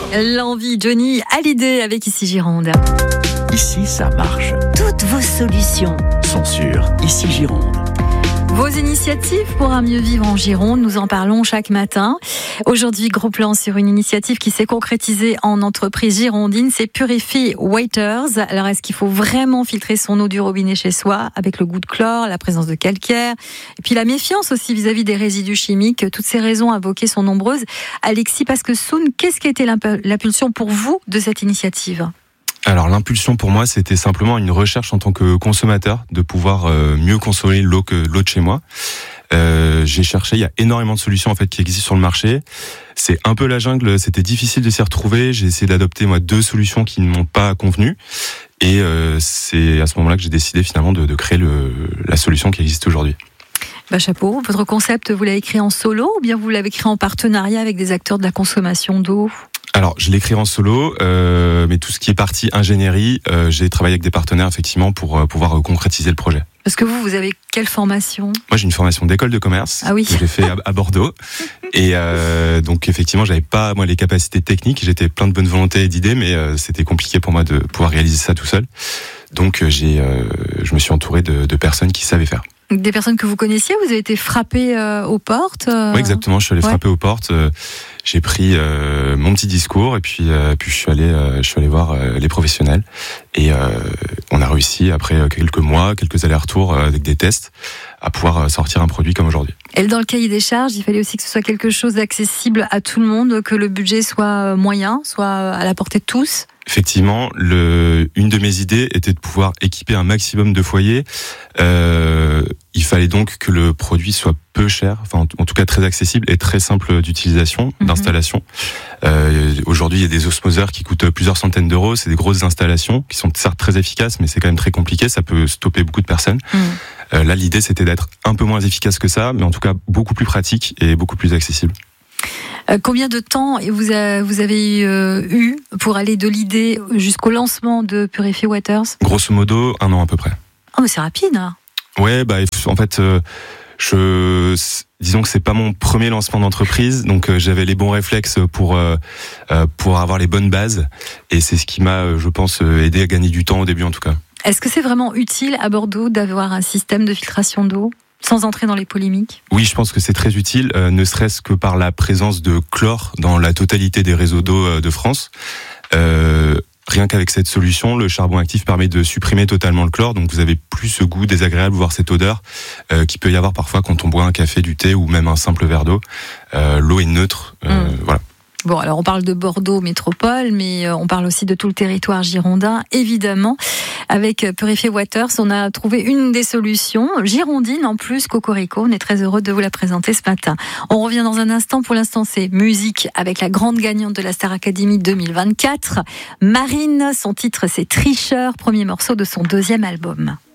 L'envie, Johnny Hallyday avec Ici Gironde. Ici, ça marche. Toutes vos solutions Sont sur Ici Gironde. Vos initiatives pour un mieux vivre en Gironde, nous en parlons chaque matin. Aujourd'hui, gros plan sur une initiative qui s'est concrétisée en entreprise girondine, c'est Purify Waters. Alors, est-ce qu'il faut vraiment filtrer son eau du robinet chez soi avec le goût de chlore, la présence de calcaire et puis la méfiance aussi vis-à-vis des résidus chimiques? Toutes ces raisons invoquées sont nombreuses. Alexis Pasquesoun, qu'est-ce qui a été l'impulsion pour vous de cette initiative ? Alors l'impulsion pour moi, c'était simplement une recherche en tant que consommateur, de pouvoir mieux consommer l'eau de chez moi. J'ai cherché, il y a énormément de solutions en fait qui existent sur le marché. C'est un peu la jungle, c'était difficile de s'y retrouver. J'ai essayé d'adopter moi 2 solutions qui ne m'ont pas convenu. Et c'est à ce moment-là que j'ai décidé finalement de créer la solution qui existe aujourd'hui. Chapeau. Votre concept, vous l'avez écrit en solo ou bien vous l'avez écrit en partenariat avec des acteurs de la consommation d'eau ? Alors, je l'ai écrit en solo, mais tout ce qui est partie ingénierie, j'ai travaillé avec des partenaires effectivement pour pouvoir concrétiser le projet. Parce que vous avez quelle formation ? Moi, j'ai une formation d'école de commerce que j'ai fait à Bordeaux, et donc effectivement, j'avais pas moi les capacités techniques. J'étais plein de bonne volonté et d'idées, mais c'était compliqué pour moi de pouvoir réaliser ça tout seul. Donc, je me suis entouré de personnes qui savaient faire. Des personnes que vous connaissiez, vous avez été frappé aux portes Oui, exactement, je suis allé frapper aux portes, j'ai pris mon petit discours et puis je suis allé voir les professionnels et on a réussi après quelques mois, quelques allers-retours avec des tests à pouvoir sortir un produit comme aujourd'hui. Et dans le cahier des charges, il fallait aussi que ce soit quelque chose d'accessible à tout le monde, que le budget soit moyen, soit à la portée de tous. Effectivement, une de mes idées était de pouvoir équiper un maximum de foyers. Il fallait donc que le produit soit peu cher, enfin en tout cas très accessible et très simple d'utilisation, d'installation. Aujourd'hui, il y a des osmoseurs qui coûtent plusieurs centaines d'euros. C'est des grosses installations qui sont certes très efficaces, mais c'est quand même très compliqué. Ça peut stopper beaucoup de personnes. Là, l'idée, c'était d'être un peu moins efficace que ça, mais en tout cas beaucoup plus pratique et beaucoup plus accessible. Combien de temps vous avez eu pour aller de l'idée jusqu'au lancement de Purify Waters ? Grosso modo, 1 an à peu près. Oh, mais c'est rapide, hein. Ouais, en fait, disons que c'est pas mon premier lancement d'entreprise, donc j'avais les bons réflexes pour avoir les bonnes bases, et c'est ce qui m'a, je pense, aidé à gagner du temps au début en tout cas. Est-ce que c'est vraiment utile à Bordeaux d'avoir un système de filtration d'eau ? Sans entrer dans les polémiques. Oui, je pense que c'est très utile, ne serait-ce que par la présence de chlore dans la totalité des réseaux d'eau de France. Rien qu'avec cette solution, le charbon actif permet de supprimer totalement le chlore, donc vous avez plus ce goût désagréable, voire cette odeur qui peut y avoir parfois quand on boit un café, du thé ou même un simple verre d'eau. L'eau est neutre, voilà. Bon, alors on parle de Bordeaux métropole, mais on parle aussi de tout le territoire girondin, évidemment. Avec Purify Waters, on a trouvé une des solutions, girondine en plus, Cocorico. On est très heureux de vous la présenter ce matin. On revient dans un instant. Pour l'instant, c'est musique avec la grande gagnante de la Star Academy 2024. Marine, son titre c'est Tricheur, premier morceau de son 2e album.